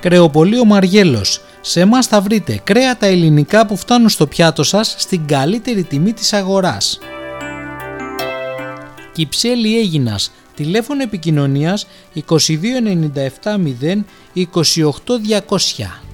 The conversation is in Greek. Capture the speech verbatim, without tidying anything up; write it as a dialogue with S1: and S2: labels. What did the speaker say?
S1: Κρεοπωλείο Μαριέλος. Σε εμάς θα βρείτε κρέατα ελληνικά που φτάνουν στο πιάτο σας στην καλύτερη τιμή της αγοράς. Κυψέλη Αίγινας. Τηλέφωνο επικοινωνίας είκοσι δύο ενενήντα επτά μηδέν είκοσι οκτώ διακόσια.